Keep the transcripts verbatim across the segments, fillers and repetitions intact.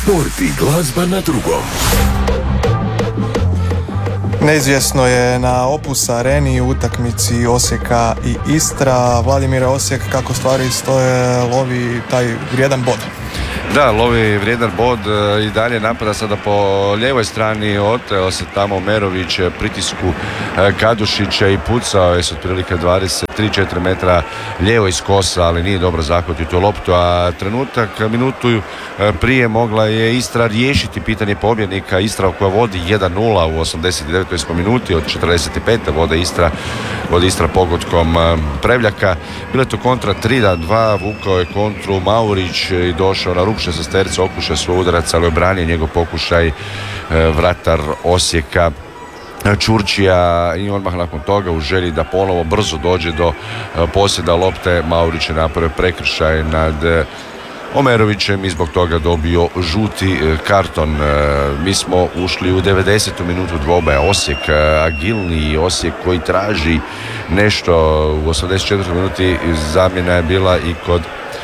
Sport i glazba na drugom. Neizvjesno je na Opus areni u utakmici Osijeka i Istra. Vladimire, Osijek, kako stvari stoje, lovi taj vrijedan bod? Da, lovi vrijedan bod i dalje napada sada po lijevoj strani, oteo se tamo Merović pritisku Kadušića i pucao je s otprilike dvadeset tri četiri metra lijevo iz kosa, ali nije dobro zahvatio tu loptu, a trenutak, minutu prije mogla je Istra riješiti pitanje pobjednika. Istra koja vodi jedan nula u osamdeset devetoj minuti, od četrdeset pete vode Istra, vodi Istra pogodkom Prevljaka. Bilo je to kontra tri dva, vukao je kontru Maurić i došao na rub šestasterca, okušao svoj udarac, ali obranio njegov pokušaj vratar Osijeka Čurčija i odmah nakon toga u želji da ponovo brzo dođe do posjeda lopte Maurić je napravio prekršaj nad Omerovićem i zbog toga dobio žuti karton. Mi smo ušli u devedesetu minutu dvoboja. Osijek agilni, Osijek koji traži nešto. U osamdeset četvrtoj minuti zamjena je bila i kod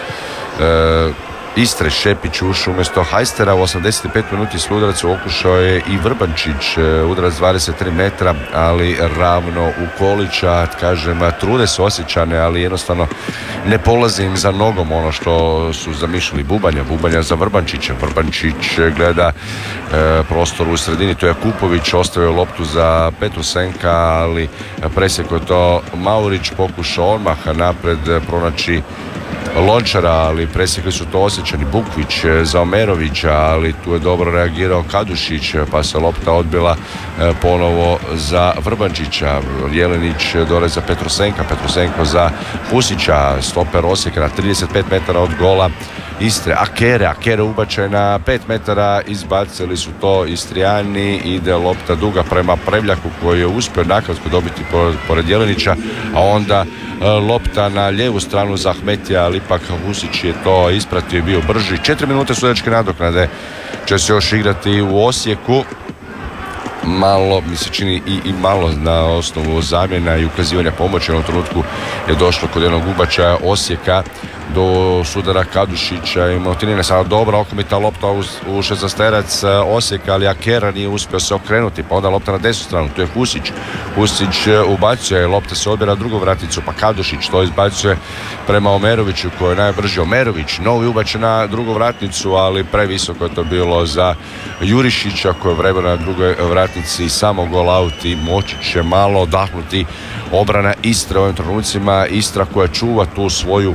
e, Istre. Šepić ušao umjesto Hajstera. U osamdeset pet minuti s udarac okušao je i Vrbančić, udarac dvadeset tri metra, ali ravno u Kolića. Kažem, trude se Osječane, ali jednostavno ne polazi im za nogom ono što su zamišljali. Bubanja, Bubanja za Vrbančića. Vrbančić gleda e, prostor u sredini, to je Kupović, ostavio loptu za Petrusenka, ali presjekao je to Maurić, pokušao odmah napred pronaći Lončara, ali presjekli su to Osječani. Bukvić za Omerovića, ali tu je dobro reagirao Kadušić, pa se lopta odbila ponovo za Vrbančića. Jelenić dole za Petrusenka, Petrusenko za Pusića, stoper Osijeka na trideset pet metara od gola Istre. Akere, Akere ubačaj na pet metara, izbacili su to Istrijani, ide lopta duga prema Prevljaku koji je uspio nakratko dobiti pored Jelenića, a onda lopta na lijevu stranu za Ahmetija, ali ipak Husić je to ispratio i bio brži. Četiri minute sudačke nadoknade će se još igrati u Osijeku. Malo, mi se čini i, i malo na osnovu zamjena i ukazivanja pomoći. U ovom trenutku je došlo kod jednog ubačaja Osijeka do sudara Kadušića i Motinine. Sada dobra okomita lopta u, u šestasterac Osijeka, ali Akera nije uspio se okrenuti, pa onda lopta na desnu stranu, tu je Husić. Husić ubacuje, lopta se odbira drugu vraticu, pa Kadušić to izbacuje prema Omeroviću koji je najbrži. Omerović, novi ubačaj na drugu vratnicu, ali previsoko je to bilo za Jurišića koji je vremena na drugoj vratnici samo gol out i moći će malo odahnuti obrana Istre u ovim trenucima. Istra koja čuva tu svoju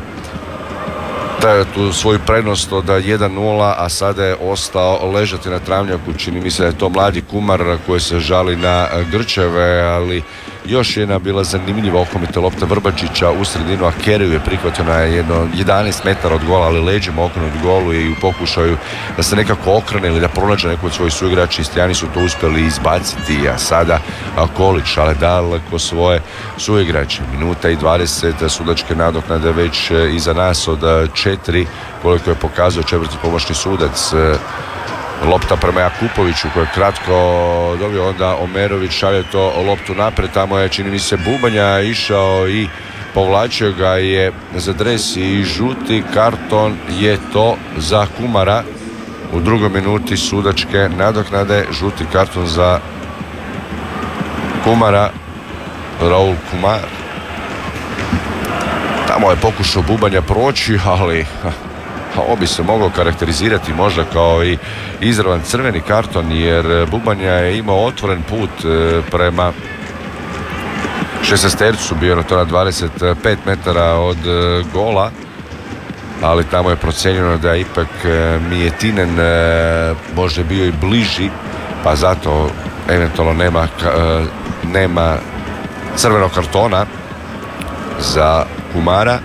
tu svoju prednost od jedan nula, a sada je ostao ležati na travnjaku. Čini mi se da je to mladi Kumar koji se žali na grčeve, ali još jedna bila zanimljiva okomita lopta Vrbančića u sredinu, a Keriju je prihvatio na jedno jedanaest metara od gola, ali leđima okrenut golu i u pokušaju da se nekako okrene ili da pronađe neko od svojih suigrača. Istrijani su to uspjeli izbaciti, a sada Kolić, ali daleko svoje suigrače. Minuta i dvadeset sudačke nadoknade već iza nas od četiri, koliko je pokazao četvrti pomoćni sudac. Lopta prema Jakupoviću koji je kratko dobio, onda Omerović šalje to loptu napred, tamo je čini mi se Bubanja išao i povlačio ga je za dres i žuti karton je to za Kumara u drugoj minuti sudačke nadoknade. Žuti karton za Kumara, Raul Kumar. Tamo je pokušao Bubanja proći, ali ovo bi se moglo karakterizirati možda kao i izravan crveni karton, jer Bubanja je imao otvoren put prema šestastercu, bio na to na dvadeset pet metara od gola, ali tamo je procenjeno da ipak Mijetinen možda bio i bliži, pa zato eventualno nema, nema crvenog kartona za Kumara.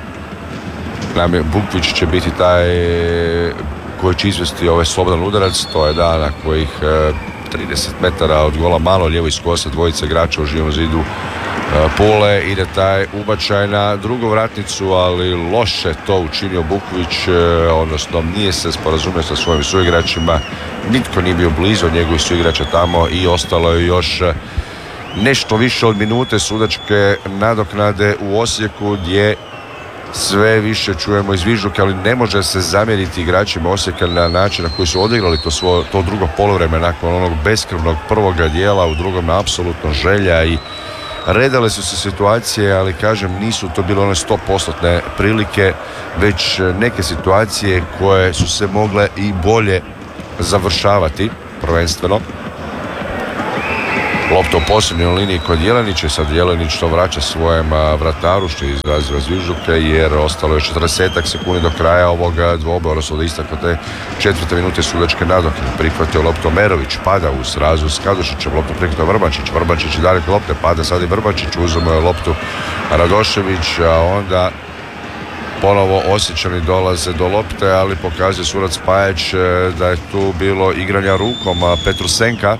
Bukvić će biti taj koji će izvesti ovaj slobodan udarac, to je da na kojih trideset metara od gola, malo lijevo iz kosa, dvojice igrača u živom zidu Pule, ide taj ubačaj na drugu vratnicu, ali loše to učinio Bukvić, odnosno nije se sporazumio sa svojim suigračima, nitko nije bio blizu od njegovih suigrača tamo i ostalo je još nešto više od minute sudačke nadoknade u Osijeku, gdje sve više čujemo iz Vižduka, ali ne može se zamjeriti igračima Osijeka na način na koji su odigrali to, svoje, to drugo poluvreme nakon onog beskrvnog prvoga dijela, u drugom apsolutno želja i redale su se situacije, ali kažem nisu to bile one sto postotne prilike, već neke situacije koje su se mogle i bolje završavati prvenstveno. Lopta u posljednjoj liniji kod Jelenića i sad Jelenić to vraća svojem vrataru, što je izrazio iz Vižduka, jer ostalo je četrdeset sekundi do kraja ovoga dvoboja, odnosno od isteka te četvrte minute sudačke nadoknade. Prihvatio loptu Merović, pada u srazu s Kadušićem, loptu prihvatio Vrbančić, Vrbančić i dalje lopte, pada sad i Vrbančić, uzme loptu Radošević, a onda ponovo Osječani dolaze do lopte, ali pokazuje sudac Pajić da je tu bilo igranja rukom Petrusenka.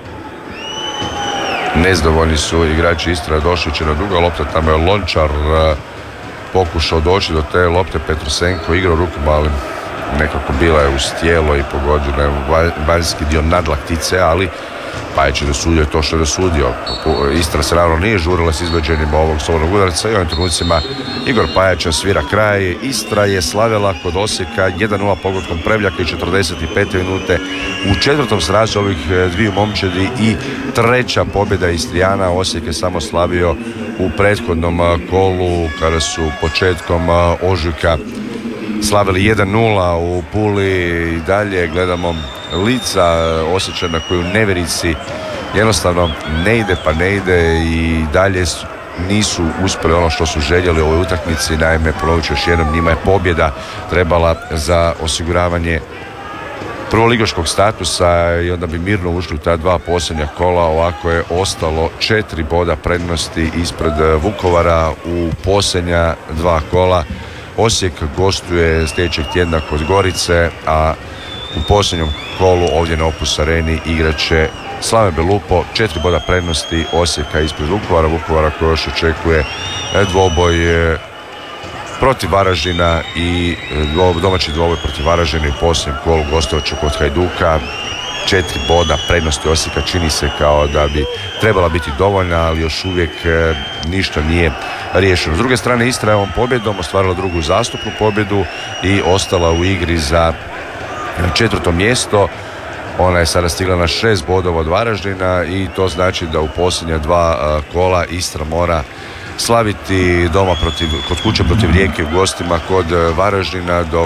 Nezdovoljni su igrači Istre, Radošević na druga lopta, tamo je Lončar pokušao doći do te lopte, Petrusenko igrao rukom, ali nekako bila je uz tijelo i pogođena je vanjski dio nadlaktice, ali Pajić je dosudio to što je dosudio. Istra se naravno nije žurila s izvođenjem ovog slobodnog udarca i ovim trenucima Igor Pajača svira kraj. Istra je slavila kod Osijeka jedan nula pogodkom Prevljaka i četrdeset pete minute u četvrtom srazu ovih dviju momčadi i treća pobjeda Istrijana. Osijek je samo slavio u prethodnom kolu kada su početkom ožujka slavili jedan nula u Puli i dalje gledamo lica Osječana koji u nevjerici jednostavno ne ide pa ne ide i dalje nisu uspjeli ono što su željeli u ovoj utakmici. Naime, ponovit ću još jednom, njima je pobjeda trebala za osiguravanje prvoligaškog statusa i onda bi mirno ušli u ta dva posljednja kola. Ovako je ostalo četiri boda prednosti ispred Vukovara u posljednja dva kola. Osijek gostuje sljedećeg tjedna kod Gorice, a u posljednjem kolu ovdje na Opus Areni igrat će Slaven Belupo, četiri boda prednosti Osijeka ispred Vukovara, Vukovara koji još očekuje dvoboj protiv Varaždina i domaći dvoboj protiv Varaždina i u posljednjem kolu gostovaće kod Hajduka. Četiri boda prednosti Osijeka čini se kao da bi trebala biti dovoljna, ali još uvijek ništa nije riješeno. S druge strane, Istra je ovom pobjedom ostvarila drugu zastupnu pobjedu i ostala u igri za četvrto mjesto. Ona je sada stigla na šest bodova od Varaždina i to znači da u posljednja dva kola Istra mora slaviti doma protiv, kod kuće protiv Rijeke u gostima kod Varaždina, dok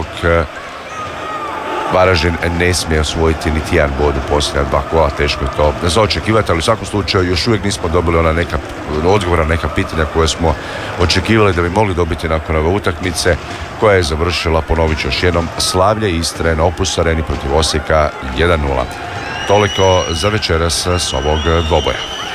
Varaždin ne smije osvojiti niti jedan bod u posljednja dva kola. Teško je to za očekivati, ali u svakom slučaju još uvijek nismo dobili ona neka odgovora na neka pitanja koje smo očekivali da bi mogli dobiti nakon ove utakmice koja je završila, ponovit ću još jednom, slavlje Istre na Opus Areni protiv Osijeka jedan nula. Toliko za večeras s ovog dvoboja.